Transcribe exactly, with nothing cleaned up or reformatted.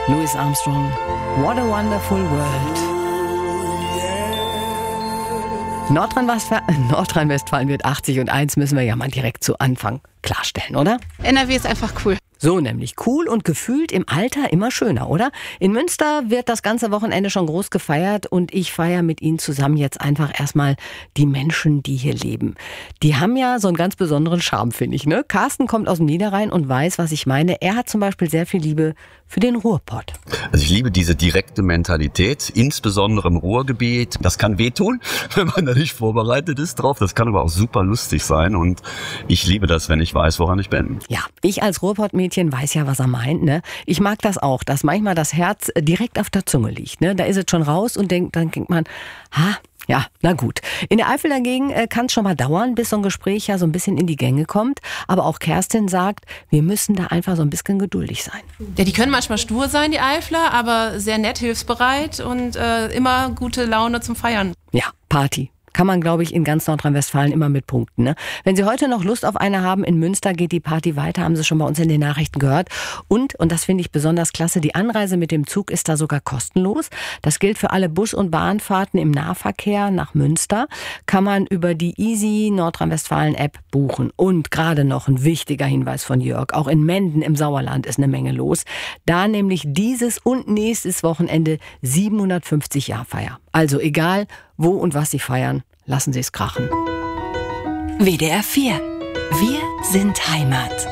Louis Armstrong, What a Wonderful World. Nordrhein-Westfalen, Nordrhein-Westfalen wird achtzig und eins müssen wir ja mal direkt zu Anfang klarstellen, oder? N R W ist einfach cool. So nämlich, cool und gefühlt im Alter immer schöner, oder? In Münster wird das ganze Wochenende schon groß gefeiert und ich feiere mit Ihnen zusammen jetzt einfach erstmal die Menschen, die hier leben. Die haben ja so einen ganz besonderen Charme, finde ich, ne? Carsten kommt aus dem Niederrhein und weiß, was ich meine. Er hat zum Beispiel sehr viel Liebe für den Ruhrpott. Also ich liebe diese direkte Mentalität, insbesondere im Ruhrgebiet. Das kann wehtun, wenn man da nicht vorbereitet ist drauf. Das kann aber auch super lustig sein und ich liebe das, wenn ich weiß, woran ich bin. Ja, ich als Ruhrpottmädchen weiß ja, was er meint, ne? Ich mag das auch, dass manchmal das Herz direkt auf der Zunge liegt, ne? Da ist es schon raus und denkt, dann denkt man, ha, ja, na gut. In der Eifel dagegen äh, kann es schon mal dauern, bis so ein Gespräch ja so ein bisschen in die Gänge kommt. Aber auch Kerstin sagt, wir müssen da einfach so ein bisschen geduldig sein. Ja, die können manchmal stur sein, die Eifler, aber sehr nett, hilfsbereit und äh, immer gute Laune zum Feiern. Ja, Party. Kann man, glaube ich, in ganz Nordrhein-Westfalen immer mit punkten, ne? Wenn Sie heute noch Lust auf eine haben, in Münster geht die Party weiter, haben Sie schon bei uns in den Nachrichten gehört. Und, und das finde ich besonders klasse, die Anreise mit dem Zug ist da sogar kostenlos. Das gilt für alle Bus- und Bahnfahrten im Nahverkehr nach Münster. Kann man über die Easy Nordrhein-Westfalen-App buchen. Und gerade noch ein wichtiger Hinweis von Jörg, auch in Menden im Sauerland ist eine Menge los. Da nämlich dieses und nächstes Wochenende siebenhundertfünfzig Jahr Feier. Also egal, wo und was Sie feiern, lassen Sie es krachen. W D R vier. Wir sind Heimat.